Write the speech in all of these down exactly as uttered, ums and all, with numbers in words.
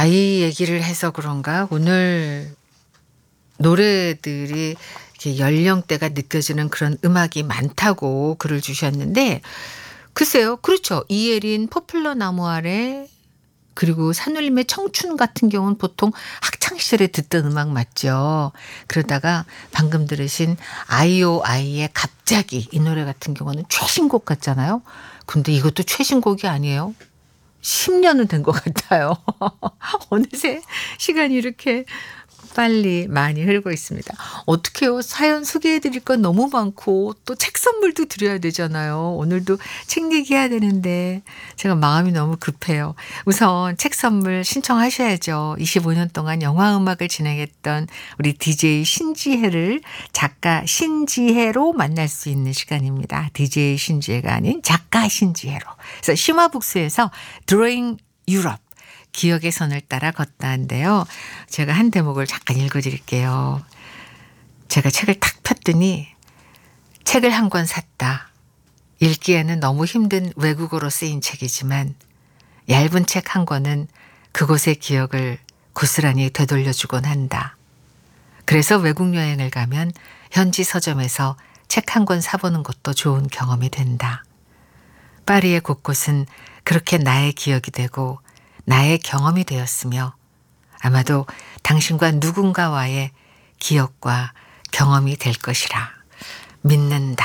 나이 얘기를 해서 그런가 오늘 노래들이 이렇게 연령대가 느껴지는 그런 음악이 많다고 글을 주셨는데 글쎄요. 그렇죠. 이혜린 포플러 나무 아래 그리고 산울림의 청춘 같은 경우는 보통 학창 시절에 듣던 음악 맞죠. 그러다가 방금 들으신 아이오아이의 갑자기 이 노래 같은 경우는 최신곡 같잖아요. 근데 이것도 최신곡이 아니에요. 십 년은 된 것 같아요. 어느새 시간이 이렇게 빨리 많이 흐르고 있습니다. 어떡해요. 사연 소개해 드릴 건 너무 많고 또 책 선물도 드려야 되잖아요. 오늘도 책 얘기해야 되는데 제가 마음이 너무 급해요. 우선 책 선물 신청하셔야죠. 이십오 년 동안 영화 음악을 진행했던 우리 디제이 신지혜를 작가 신지혜로 만날 수 있는 시간입니다. 디제이 신지혜가 아닌 작가 신지혜로. 그래서 심화북스에서 Drawing Europe 기억의 선을 따라 걷다인데요. 제가 한 대목을 잠깐 읽어드릴게요. 제가 책을 탁 폈더니 책을 한 권 샀다. 읽기에는 너무 힘든 외국어로 쓰인 책이지만 얇은 책 한 권은 그곳의 기억을 고스란히 되돌려주곤 한다. 그래서 외국 여행을 가면 현지 서점에서 책 한 권 사보는 것도 좋은 경험이 된다. 파리의 곳곳은 그렇게 나의 기억이 되고 나의 경험이 되었으며 아마도 당신과 누군가와의 기억과 경험이 될 것이라 믿는다.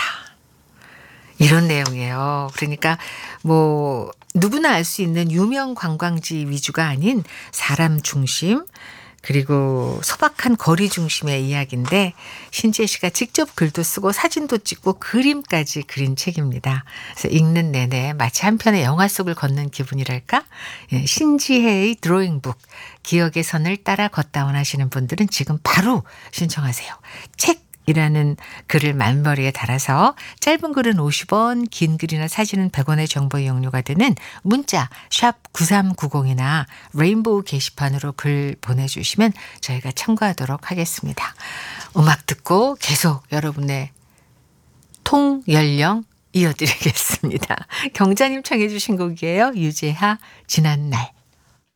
이런 내용이에요. 그러니까 뭐 누구나 알 수 있는 유명 관광지 위주가 아닌 사람 중심 그리고 소박한 거리 중심의 이야기인데 신지혜 씨가 직접 글도 쓰고 사진도 찍고 그림까지 그린 책입니다. 그래서 읽는 내내 마치 한 편의 영화 속을 걷는 기분이랄까? 예, 신지혜의 드로잉북 기억의 선을 따라 걷다 원하시는 분들은 지금 바로 신청하세요. 책 이라는 글을 말머리에 달아서 짧은 글은 오십 원, 긴 글이나 사진은 백 원의 정보 이용료가 되는 문자 샵 구삼구공이나 레인보우 게시판으로 글 보내주시면 저희가 참고하도록 하겠습니다. 음악 듣고 계속 여러분의 통연령 이어드리겠습니다. 경자님 청해 주신 곡이에요. 유재하 지난날.